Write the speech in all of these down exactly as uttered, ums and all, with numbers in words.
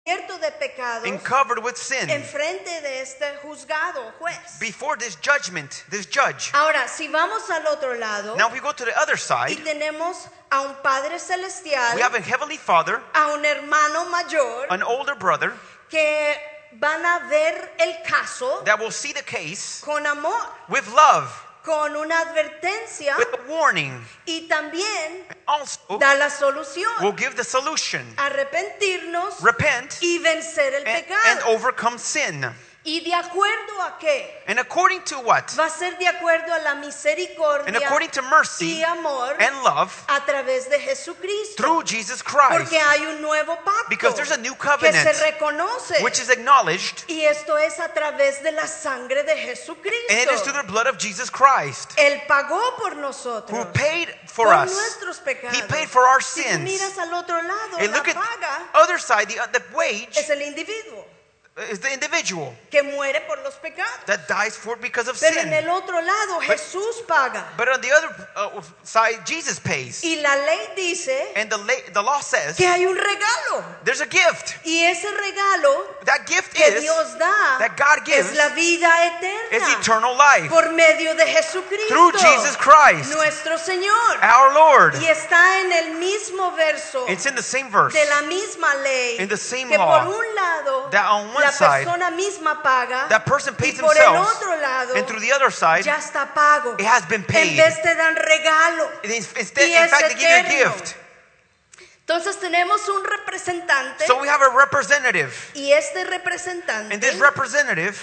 cubierto de pecados and covered with sin enfrente de este juzgado juez. before this judgment, this judge. Ahora, si vamos al otro lado Now if we go to the other y side, tenemos a un Padre Celestial, we have a heavenly Father, a un hermano mayor an older brother que van a ver el caso that will see the case con amor, with love, con una advertencia with a warning, y también also da la solución. will give the solution. Arrepentirnos Repent y vencer el and, and pecado. overcome sin. ¿Y de acuerdo a qué? And according to what? Va a ser de acuerdo a la And misericordia according to mercy y amor and love a través de Jesucristo. through Jesus Christ. Porque hay un nuevo pacto Because there's a new que covenant se reconoce. which is acknowledged, Y esto es a través de la sangre de and it is Jesucristo. through the blood of Jesus Christ, Él pagó por who nosotros, paid for por us. nuestros pecados. He paid for our Si tú sins. miras al otro lado, And la look at paga the other side, the, the wage es el individuo is the individual que muere por los pecados. that dies for because of Pero en sin. el otro lado, Jesús paga. But on the other uh, side, Jesus pays. Y la ley dice And the, la- the law says que hay un regalo. there's a gift. Y ese regalo That gift que is, Dios da that God gives es la vida is eterna eternal life por medio de Jesucristo, through Jesus Christ, nuestro Señor. our Lord. Y está en el mismo verso It's in the same verse. de la misma ley In the same que law, por un lado that on one la side, persona misma paga that person y pays por el themselves, otro lado and through the other side, ya está pago. it has been En paid. vez te dan regalo. It is- Instead, Y in es fact, they give you a eterno. gift. Entonces tenemos un representante So we have a representative. y este representante And this representative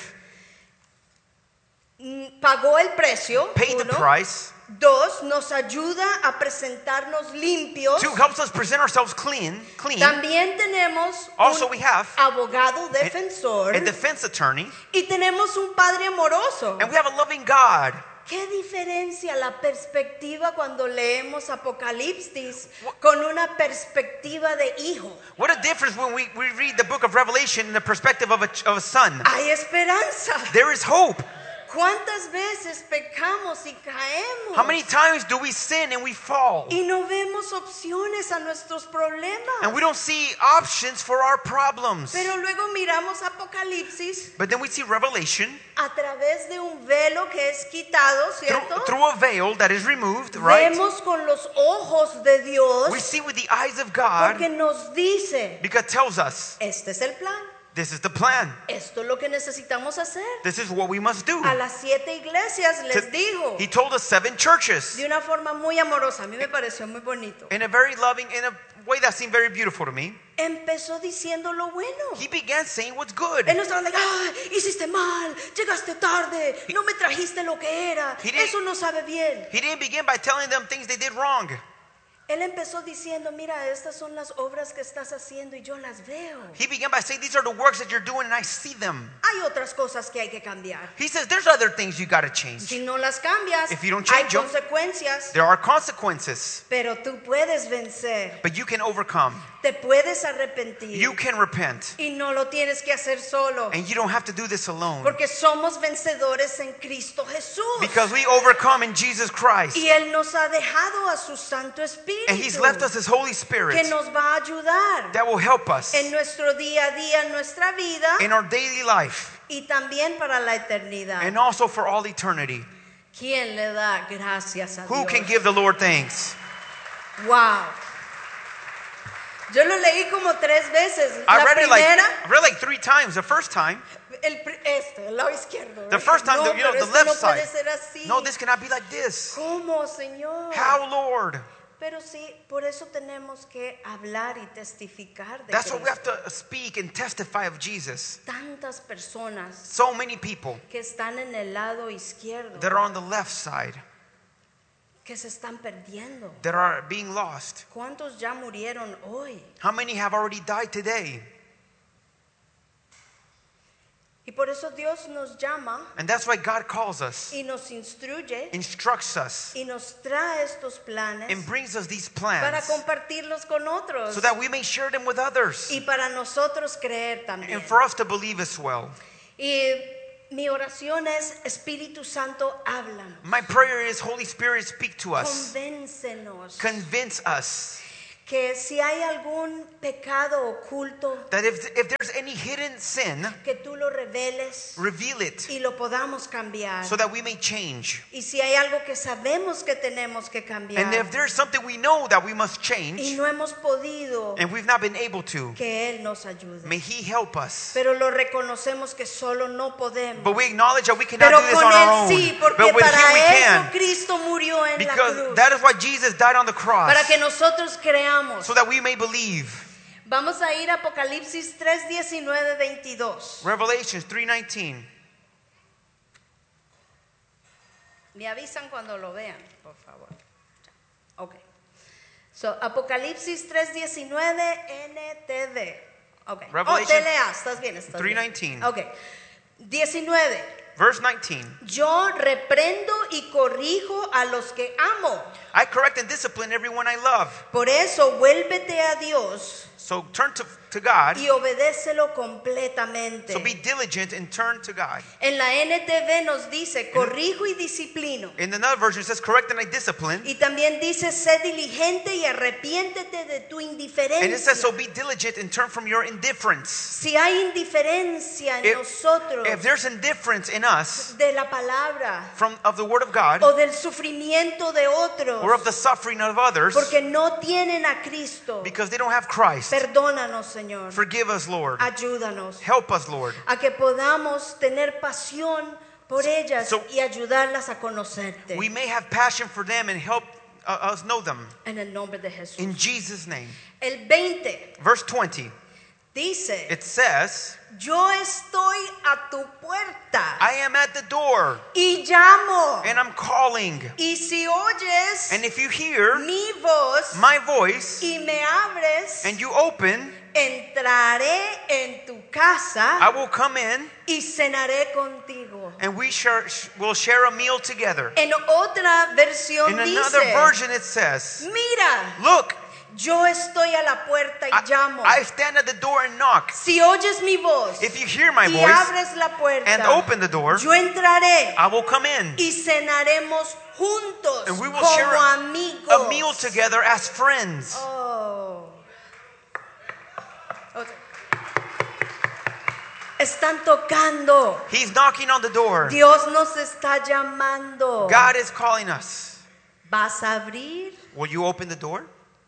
mm, pagó el precio. paid the Uno. price. Dos, nos ayuda a presentarnos limpios. Two, helps us present ourselves clean. clean. También tenemos Also, un we have abogado defensor a defense attorney. y tenemos un padre amoroso. And we have a loving God. ¿Qué diferencia la perspectiva cuando leemos Apocalipsis con una perspectiva de hijo? What a difference when we, we read the book of Revelation in the perspective of a, of a son. Hay esperanza. There is hope. ¿Cuántas veces pecamos y caemos? How many times do we sin and we fall? Y no vemos opciones a nuestros problemas. And we don't see options for our problems. Pero luego miramos Apocalipsis But then we see Revelation a través de un velo que es quitado, through, ¿cierto? through a veil that is removed, right? Vemos con los ojos de Dios We see with the eyes of God porque nos dice, because it tells us este es el plan, this is the plan. esto es lo que necesitamos hacer. This is what we must do. A las siete iglesias les To- digo He told us seven churches de una forma muy amorosa, a mí me pareció muy bonito. in a very loving, in a way that seemed very beautiful to me. Empezó diciendo lo bueno. He began saying what's good. Él no estaba like, ah, hiciste mal, llegaste tarde, no me trajiste lo que era, He didn't- eso no sabe bien. He didn't begin by telling them things they did wrong. Él empezó diciendo, mira, estas son las obras que estás haciendo y yo las veo. He began by saying, these are the works that you're doing and I see them. Hay otras cosas que hay que cambiar. He says, there's other things you got to change. Si no las cambias, If you don't hay change them, consecuencias, There are consequences, pero tú puedes vencer, but you can overcome. te puedes arrepentir You can repent. y no lo tienes que hacer solo, And you don't have to do this alone. porque somos vencedores en Cristo Jesús. Because we overcome in Jesus Christ. Y Él nos ha dejado a su Santo Espíritu And He's left us His Holy Spirit que nos va a ayudar that will help us en nuestro día a día, en nuestra vida in our daily life y también para la eternidad. and also for all eternity. ¿Quién le da gracias a Who Dios? can give the Lord thanks? Wow. Yo lo leí como tres veces. I La read it like primera, I read it like three times. The first time, el, pri- este, el lado izquierdo. the first time, no, the, you know, pero the esto left no side. puede ser así. No, this cannot be like this. ¿Cómo, Señor? How, Lord? Pero sí, por eso tenemos que hablar y testificar de That's why we Cristo. have to speak and testify of Jesus. Tantas personas So many people que están en el lado izquierdo that are on the left side que se están perdiendo. that are being lost. ¿Cuántos ya murieron hoy? How many have already died today? Y por eso Dios nos llama And that's why God calls us, y nos instruye instructs us, y nos trae estos planes and brings us these para plans compartirlos con otros so that we may share them with others y para nosotros creer también. and for us to believe as well. Y mi oración es, Espíritu Santo, háblanos, My prayer is, Holy Spirit, speak to us. convéncenos, Convince us. que si hay algún pecado oculto, that if, if there's any hidden sin, que tú lo reveles reveal it y lo podamos cambiar. so that we may change. Y si hay algo que sabemos que tenemos que cambiar And if there's something we know that we must y change no hemos podido, and we've not been able to, que Él nos ayude. may He help us. Pero lo reconocemos que solo no podemos. But we acknowledge that we cannot Pero do this con on our Él own. sí, porque But with Him para we eso can. Cristo murió en la Because cruz. that is why Jesus died on the cross. Para que nosotros creamos. So that we may believe. Vamos a ir a Apocalipsis tres, diecinueve, veintidós. Revelations three nineteen. Me avisan cuando lo vean, por favor. Ok. So, Apocalipsis tres, diecinueve, N T V. Ok. Oh, Revelation te leas, estás bien, estás three bien. nineteen. Ok. diecinueve. Verse nineteen. Yo reprendo y corrijo a los que amo. I correct and discipline everyone I love. Por eso, vuélvete a Dios So turn to, to God. y obedécelo completamente. So be diligent and turn to God. En la N T V nos dice, corrijo y disciplino. In another version it says, correct and I discipline. Y también dice, sé diligente y arrepiéntete de tu And it indiferencia. says, so be diligent and turn from your indifference. Si hay indiferencia en If, nosotros if there's indifference in us de la palabra from of the word of God o del sufrimiento de otros, or of the suffering of others porque no tienen a Cristo, because they don't have Christ, perdónanos, Señor. forgive us, Lord. Ayúdanos Help us, Lord. a que podamos tener pasión por ellas So- y ayudarlas a conocerte. We may have passion for them and help uh, us know them. En el nombre de Jesús. In Jesus' name. El veinte Verse twenty, dice, it says, yo estoy a tu puerta I am at the door y llamo. and I'm calling. Y si oyes And if you hear mi voz my voice y me abres, and you open, entraré en tu casa I will come in y cenaré contigo. and we share, will share a meal together. En otra versión In another dice, version it says, mira, look, yo estoy a la puerta y llamo. I, I stand at the door and knock. Si oyes mi voz If you hear my y voice abres la puerta, and open the door, yo entraré I will come in y cenaremos juntos and we will como share a, amigos. a meal together as friends. Oh. Otra. Están tocando. He's knocking on the door. Dios nos está llamando. God is calling us. ¿Vas a abrir? Will you open the door?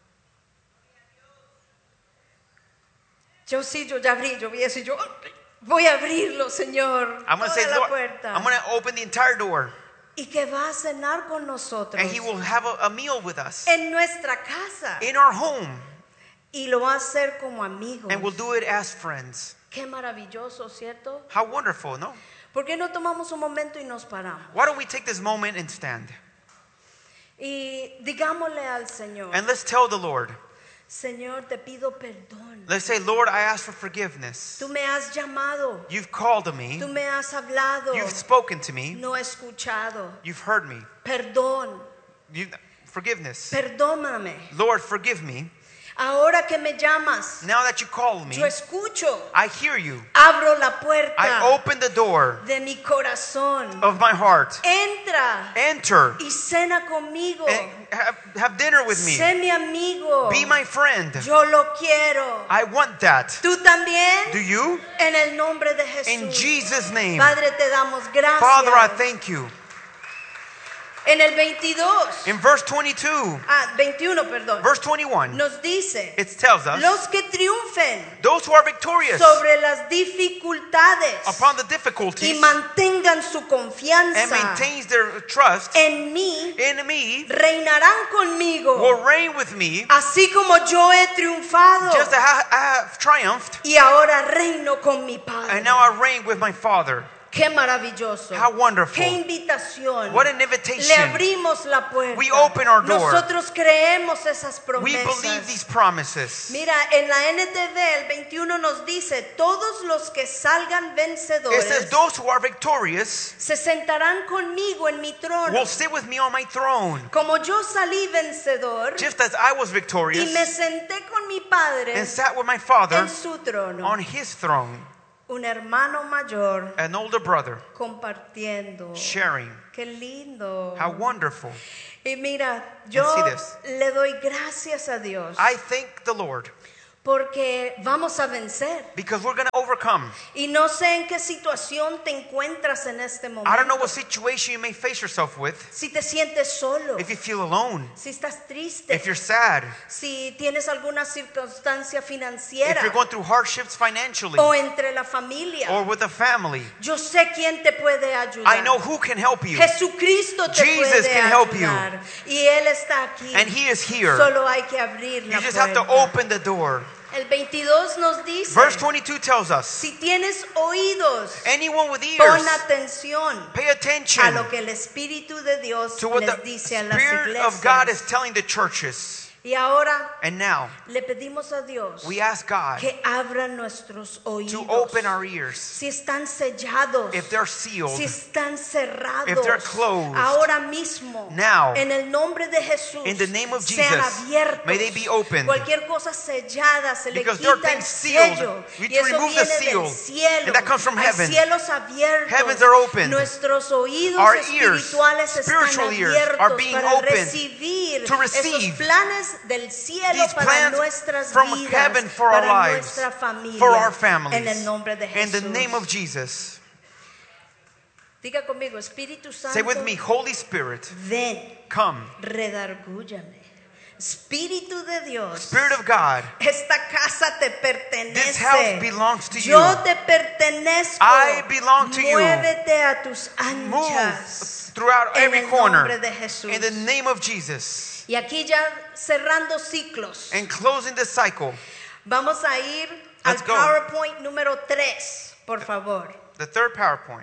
Yo sí, yo ya abrí, yo voy a decir, yo voy a abrirlo, Señor. I'm going to toda say, la Lord, puerta. I'm going to open the entire door. Y que va a cenar con nosotros And He will have a, a meal with us en nuestra casa. in our home. Y lo va a hacer como amigos. And we'll do it as friends. Qué maravilloso, ¿cierto? How wonderful, no? ¿Por qué no tomamos un momento y nos paramos? Why don't we take this moment and stand? Y digámosle al Señor, And let's tell the Lord. Señor, te pido perdón. Let's say, Lord, I ask for forgiveness. Tú me has llamado, You've called to me. tú me has hablado, You've spoken to me. no he escuchado. You've heard me. Perdón, You, forgiveness. perdóname. Lord, forgive me. Ahora que me llamas, Now that you called me, yo escucho, I hear you. abro la puerta I open the door de mi corazón. of my heart. Entra Enter y cena conmigo. and have, have dinner with me. Sé mi amigo. Be my friend. Yo lo quiero. I want that. ¿Tú también? Do you? En el nombre de Jesús. In Jesus' name. Padre, te damos gracias. Father, I thank you. En el veintidós, In verse twenty-two, ah, veintiuno, perdón, verse twenty-one, nos dice, it tells us, los que triunfen those who are victorious sobre las dificultades upon the y difficulties mantengan su and confianza maintains their trust en mí, in me reinarán conmigo, will reign with me, así como yo he triunfado just as I I have triumphed, y ahora reino con mi Padre. and now I reign with my Father. Qué maravilloso. How wonderful. Qué invitación. What an Le invitation. abrimos la puerta. We open our door. Nosotros creemos esas We promesas. believe these promises. Mira, en la N T V el veintiuno nos dice, todos los que salgan It says, vencedores those who are victorious se sentarán conmigo en mi trono. will sit with me on my throne. Como yo salí vencedor Just as I was y me victorious senté con mi Padre and sat with my Father en su trono. on His throne. un hermano mayor an older brother, compartiendo. sharing. Qué lindo. How wonderful. Y mira, yo see this. le doy gracias a Dios I thank the Lord porque vamos a vencer. because we're going to overcome. Y no sé en qué situación te encuentras en este I don't know momento. what situation you may face yourself with. Si te sientes solo, If you feel alone, si estás triste, if you're sad, si tienes alguna circunstancia if financiera you're going through hardships financially o entre la familia. or with a family, Yo sé quién te puede ayudar. I know who can help you. Jesucristo te Jesus puede can help you. ayudar. Y Él está aquí. And He is here. Solo hay que abrir You la just have to puerta. open the door. El veintidós nos dice, Verse twenty-two tells us, si tienes oídos, anyone with pon ears, atención pay a attention lo que el Espíritu de Dios to what les the dice a las Spirit of God is iglesias. telling the churches. Y ahora And now, le pedimos a Dios we ask God que abra nuestros to oídos. open our ears. Si están sellados, If they're sealed, si están cerrados, if they're closed, ahora mismo, now, en el nombre de Jesús, in the name of sean Jesus, abiertos. may they be opened. Cualquier cosa sellada se le Because they're quita el being sealed. sello. We Y eso remove the viene seal. del cielo. And that comes from Hay heaven. cielos abiertos. Heavens are opened. Nuestros oídos Our ears, espirituales spiritual están ears, abiertos are being para opened recibir to receive esos planes del cielo these para plans nuestras from vidas, heaven for our para lives, nuestra familia, for our families, en el nombre de in Jesús. the name of Jesus. Diga conmigo, Espíritu Santo, Say with me, Holy Spirit, ven, come. redargúllame. Espíritu de Dios, Spirit of God, esta casa te this house pertenece. belongs to you. Yo te pertenezco. I belong to you. Muévete a tus Move anchas. throughout En every el corner. nombre de Jesús. In the name of Jesus. Y aquí ya cerrando ciclos, And closing this cycle, vamos a ir al Let's go. PowerPoint número tres, por favor. the third PowerPoint.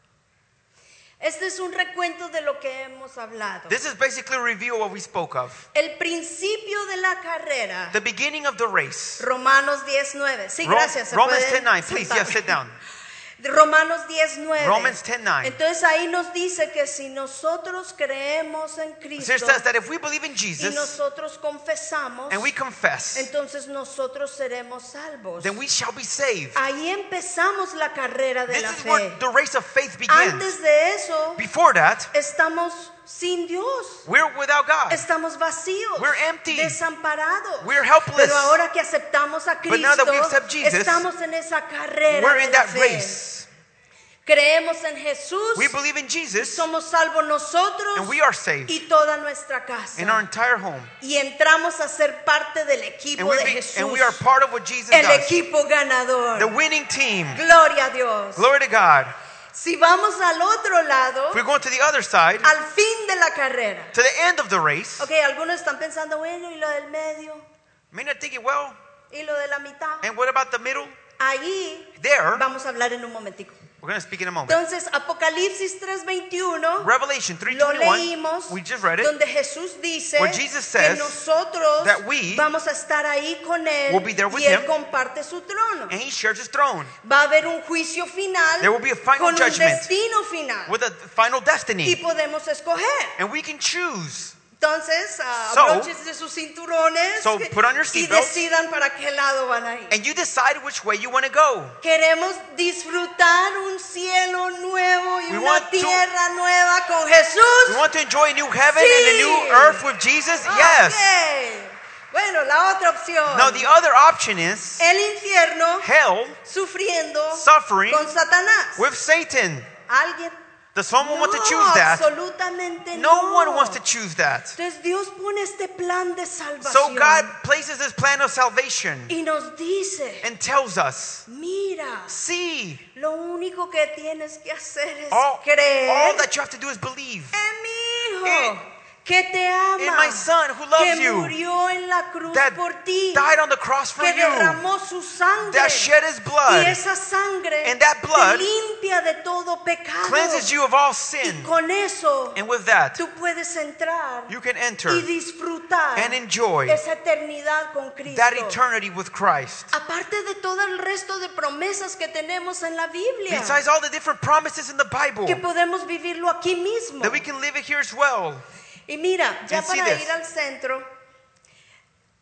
Este es un recuento de lo que hemos hablado. This is basically a review of what we spoke of. El principio de la carrera. The beginning of the race. Romanos diez nueve. Sí, Ro- gracias. se Romans pueden ten nine, please, sentar. yes, sit down. Romanos diez nueve. Romans ten nine. Entonces ahí nos dice que si nosotros creemos en Cristo It says that if we believe in y Jesus nosotros confesamos, and we confess, entonces nosotros seremos salvos. then we shall be saved. Ahí empezamos la carrera de This la is where fe. the race of faith begins. Antes de eso, Before that, estamos sin Dios. we're without God. Estamos vacíos, We're empty. desamparados. We're helpless. Pero ahora que aceptamos a But now that we Cristo, accept Jesus, estamos en esa carrera We're de in la that fe. race. Creemos en Jesús, We believe in Jesus somos salvos nosotros and we are saved y toda nuestra casa. in our entire home. Y entramos a ser parte del equipo And we, de be, Jesús, and we are part of what Jesus el does. equipo ganador. The winning team. Gloria a Dios. Glory to God. Si vamos al otro lado, If we're going to the other side, al fin de la carrera. to the end of the race, Ok, algunos están pensando, bueno, ¿y lo del medio? may not think it well. ¿Y lo de la mitad? And what about the middle? Ahí There, vamos a hablar en un momentico. we're going to speak in a moment. Entonces, Apocalipsis tres veintiuno Revelation three lo twenty-one, leímos, we just read it, donde Jesús dice where Jesus que says nosotros that we vamos a estar ahí con Él will be there with y Él him, comparte su trono. and he shares his throne Va a haber un juicio final There will be a final con un judgment destino final with a final y destiny. podemos escoger. And we can choose. Entonces, uh, So- abróchense sus cinturones So put on your y seatbelts. decidan para qué lado van a ir. And you decide which way you want to go. Queremos disfrutar un cielo nuevo y We una want to- tierra nueva con We Jesús. want to enjoy a new heaven Sí. and a new earth with Jesus? Yes. Ok. Bueno, la otra opción. Now the other option is El infierno hell sufriendo suffering con Satanás. with Satan. ¿Alguien? Does someone want to No, choose that? absolutamente no. No one wants to choose that. Entonces Dios pone este plan de salvación So God places this plan of salvation y nos dice, and tells us, mira, see, lo único que tienes que hacer es all, creer all that you have to do is believe en mi hijo in- que te ama, in my son who loves que you, murió en la cruz that por ti, died on the cross for que you, derramó su sangre that shed his y blood, esa sangre and that blood te limpia de todo pecado cleanses you of all y sin. con eso And with that, tú puedes entrar you can enter y disfrutar and enjoy esa eternidad con Cristo. that eternity with Christ. Aparte de todo el resto de promesas que tenemos en la Biblia, Besides all the different promises in the Bible, que podemos vivirlo aquí mismo. that we can live it here as well. Y mira, ya And see para this. ir al centro,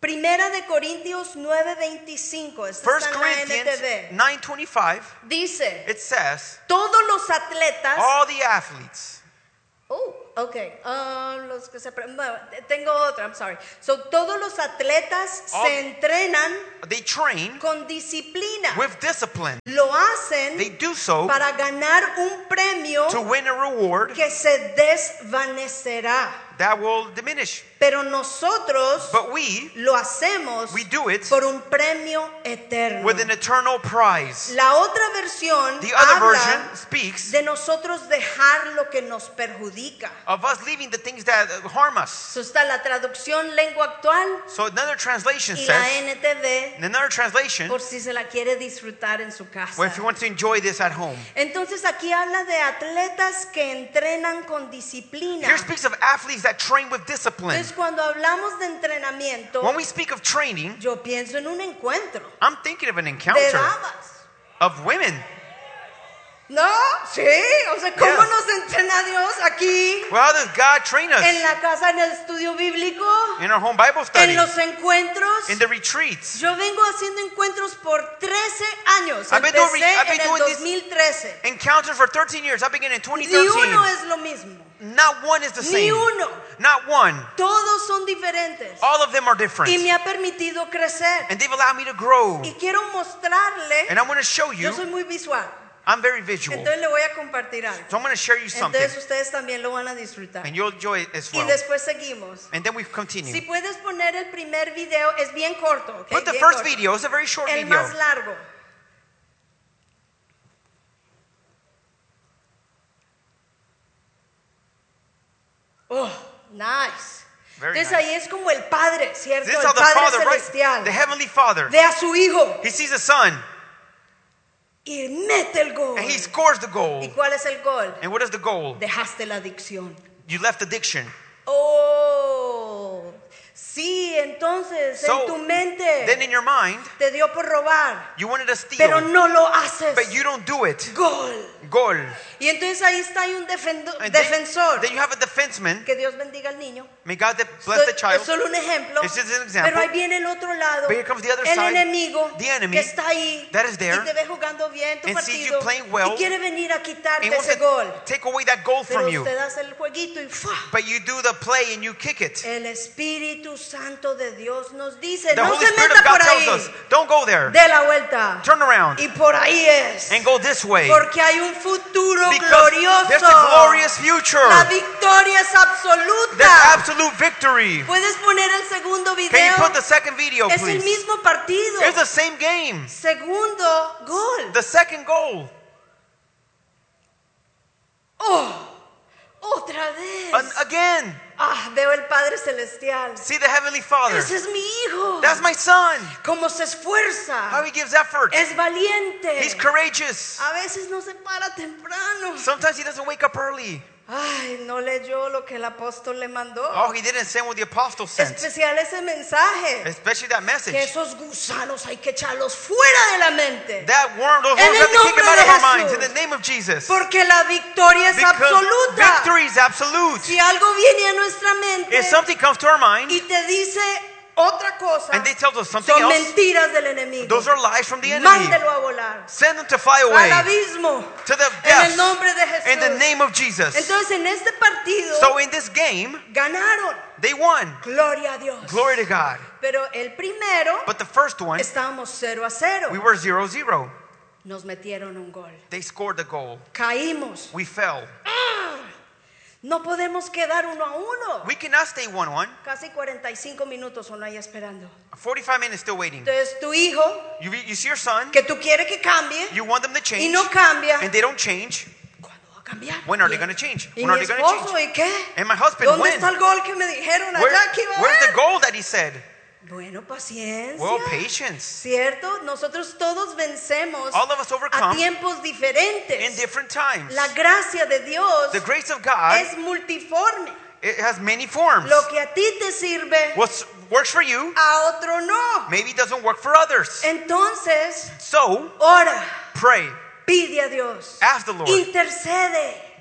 Primera de Corintios nueve veinticinco, esta First está en la Corinthians N T V. nine twenty-five, Dice, it says, todos los atletas, all the athletes, oh, okay, ah, los que se, pre- bueno, tengo otra, I'm sorry. So, todos los atletas All- se entrenan they train con disciplina. with discipline. Lo hacen They do so para ganar un premio to win a reward que se desvanecerá. that will diminish. Pero nosotros But we, lo hacemos we do it por un premio eterno. with an eternal prize. La otra versión The other habla version speaks de nosotros dejar lo que nos perjudica. of us leaving the things that harm us. Eso está la traducción lengua actual So another translation y la says, N T V in another translation, por si se la quiere disfrutar en su casa. well, if you want to enjoy this at home. Entonces aquí habla de atletas que entrenan con disciplina. Here speaks of athletes that train with discipline. Entonces cuando hablamos de entrenamiento, When we speak of training, yo pienso en un encuentro I'm thinking of an de encounter damas. of women. ¿No? Sí, o sea, ¿cómo Yes. nos entrena Dios aquí? Well, how does God train us? En la casa, en el estudio bíblico, In our home Bible study, en los encuentros. in the retreats. Yo vengo haciendo encuentros por trece años. I've been doing re- Empecé I've been en el doing this- dos mil trece. Encounters for thirteen years. I began in twenty Ni uno thirteen. es lo mismo. Not one is the Ni same. uno. Not one. Todos son diferentes. All of them are different. Y me ha permitido crecer. And they've allowed me to grow. Y quiero mostrarle, And I want to show you, yo soy muy visual. I'm very visual. Entonces le voy a compartir algo. So I'm going to share you something. Entonces ustedes también lo van a disfrutar. And you'll enjoy it as Y well. después seguimos. And then we Si continue. puedes poner el primer video, es bien corto. ¿ok? Put the Bien first corto. video. It's a very short El video. más largo. Oh, nice. Very Entonces nice. ahí es como el Padre, ¿cierto? This is El how the Padre Father, right? Celestial. The Heavenly Father. Ve a su Hijo He sees a son y mete el gol. and he scores the goal. ¿Y cuál es el gol? And what is the goal? Dejaste la adicción. You left addiction. Oh, sí, entonces So, en tu mente Then in your mind, te dio por robar, you wanted to steal, pero no lo haces. but you don't do it. Gol. Goal. Y entonces ahí está ahí un defendo- And then, defensor. then you have a defenseman. Que Dios bendiga al niño. May God bless the So- child. Es solo un ejemplo. It's just an example. Pero ahí viene el otro lado. But here comes the other el side, enemigo the enemy que está ahí that is there y te ve jugando bien tu and sees you partido playing well y quiere venir a quitarte And he wants ese gol. to take away that goal Pero from you. usted hace el jueguito y ¡fua! But you do the play and you kick it. El Espíritu Santo de Dios nos dice, The no Holy se Spirit meta of God por ahí, tells us, don't go there. dé la vuelta Turn around y por ahí es. and go this way. Porque hay un futuro Because glorioso. there's a glorious future. La victoria es absoluta. There's absolute victory. ¿Puedes poner el segundo Can you video? put the second video, Es el please? mismo partido. It's the same game. Segundo gol. The second goal. Oh, otra vez. And again, Ah, veo el Padre Celestial. see the Heavenly Father. Ese es mi hijo. That's my son. Cómo se esfuerza. How he gives effort. Es valiente. He's courageous. A veces no se para temprano. Sometimes he doesn't wake up early. Ay, no leyó lo que el apóstol le mandó. Oh, he didn't send what the apostle sent. Especial ese mensaje. Especially that Que message. esos gusanos hay que echarlos fuera de la mente. That worm, those En worms el have to kick him nombre out de of our Jesús. minds. In the name of Jesus. Porque la victoria es Because absoluta. victory is absolute. Si algo viene a nuestra mente If something comes to our mind y te dice otra cosa, and they tell us something son else, mentiras del enemigo. those are lies from the enemy. Mándelo a volar Send them to fly al away abismo to the en el death nombre de Jesús. in the name of Jesus. Entonces en este partido So in this game, ganaron. they won. Gloria a Dios. Glory to God. Pero el primero But the first one, estábamos cero a cero. we were zero zero. Nos metieron un gol. They scored the goal. Caímos. We fell. No podemos quedar uno a uno. We cannot stay one one. Casi cuarenta y cinco minutos son ahí esperando. forty-five minutes still waiting. Entonces tu hijo, You, you see your son, que tú quieres que cambie you want them to y change, no cambia, and they don't change. ¿cuándo va a cambiar? When are they ¿Y- going to change? ¿Y When are mi they going to esposo change? y qué? And my husband, ¿Dónde when? está el gol que me dijeron Where, allá que iba a where's the haber? goal that he said? Bueno, paciencia. Well, patience. ¿Cierto? Nosotros todos vencemos All of us a overcome tiempos in diferentes. different times. La gracia de Dios The grace of God, es multiforme. it has many forms. Lo que a ti te sirve, What works for you, a otro no. maybe doesn't work for others. Entonces, So, ora, pray. pide a Dios, Ask the Lord. intercede.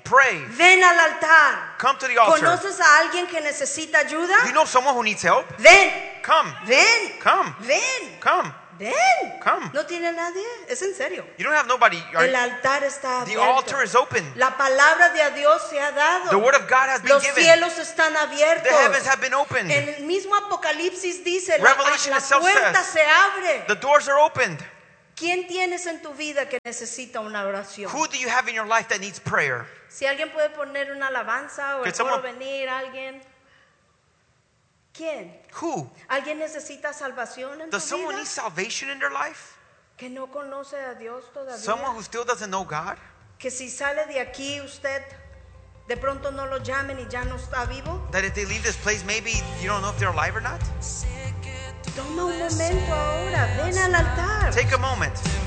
Pray. Ven al altar. Come to the altar. ¿Conoces a alguien que necesita ayuda? Do you know someone who needs help? Ven. Come. Ven. Come. Ven. Come. Ven. Come. ¿No tiene nadie? Es en serio. You don't have nobody. El altar está The abierto. altar is open. La palabra de Dios se ha dado. The word of God has been Los given. cielos están abiertos. The heavens have been opened. En el mismo Apocalipsis dice, la, Revelation la itself puerta says, se abre. The doors are opened. ¿Quién tienes en tu vida que necesita una oración? Who do you have in your life that needs prayer? Si alguien puede poner una alabanza o el Could coro someone- venir, alguien. ¿Quién? Who? ¿Alguien necesita salvación en Does tu someone vida? need salvation in their life? Que no conoce a Dios todavía. Someone who still doesn't know God? Que si sale de aquí usted de pronto no lo llamen y ya no está vivo. That if they leave this place, maybe you don't know if they're alive or not? Toma un momento ahora, ven al altar. Take a moment.